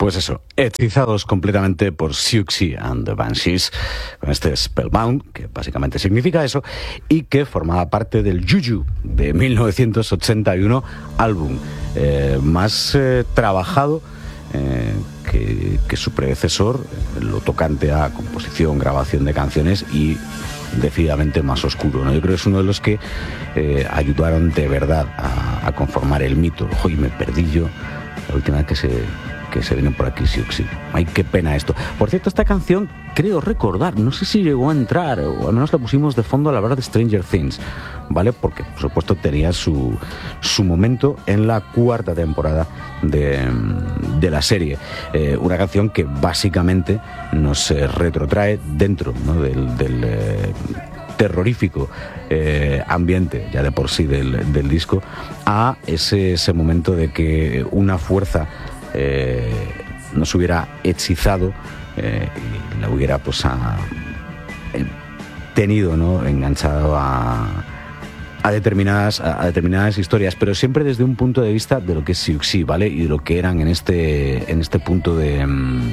Pues eso, hechizados completamente por Siouxsie and the Banshees, con este Spellbound, que básicamente significa eso, y que formaba parte del Juju de 1981, álbum más trabajado que su predecesor, lo tocante a composición, grabación de canciones y decididamente más oscuro, ¿no? Yo creo que es uno de los que ayudaron de verdad a conformar el mito. Ojo, y me perdí yo la última vez que se vino por aquí Siouxsie. Ay, qué pena esto. Por cierto, esta canción, creo recordar, no sé si llegó a entrar, o al menos la pusimos de fondo a la hora de Stranger Things, ¿vale? Porque, por supuesto, tenía su momento en la cuarta temporada de la serie. Una canción que básicamente nos retrotrae dentro, ¿no?, del terrorífico ambiente, ya de por sí, del disco, a ese momento de que una fuerza nos hubiera hechizado y la hubiera pues tenido, ¿no?, enganchado a determinadas historias, pero siempre desde un punto de vista de lo que es Siouxsie, ¿vale? Y de lo que eran en este punto de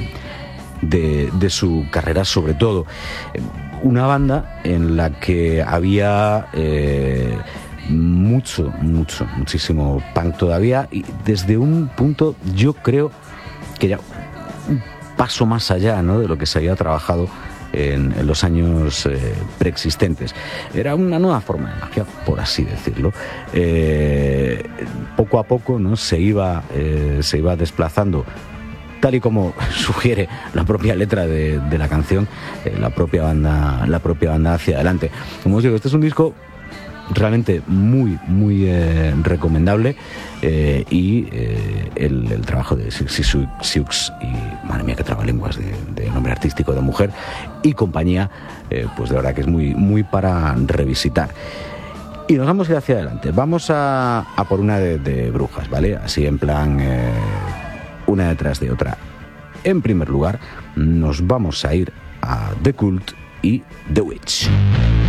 su carrera, sobre todo. Una banda en la que había muchísimo punk todavía, y desde un punto, yo creo que ya un paso más allá, ¿no?, de lo que se había trabajado en los años preexistentes. Era una nueva forma de magia, por así decirlo. Poco a poco, ¿no?, se iba desplazando, tal y como sugiere la propia letra de la canción, la propia banda hacia adelante. Como os digo, este es un disco realmente muy recomendable, y el trabajo de Siouxsie y, madre mía, qué trabalenguas de nombre artístico de mujer y compañía, pues de verdad que es muy para revisitar. Y nos vamos a ir hacia adelante. Vamos a por una de brujas, ¿vale? Así en plan, una detrás de otra. En primer lugar, nos vamos a ir a The Cult y The Witch.